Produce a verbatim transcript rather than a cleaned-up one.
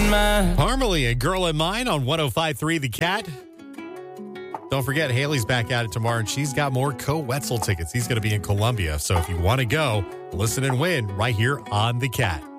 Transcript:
mine. Parmalee, A Girl in Mine on one oh five point three The Cat. Don't forget, Haley's back at it tomorrow, and she's got more Co-Wetzel tickets. He's going to be in Columbia. So if you want to go, listen and win right here on The Cat.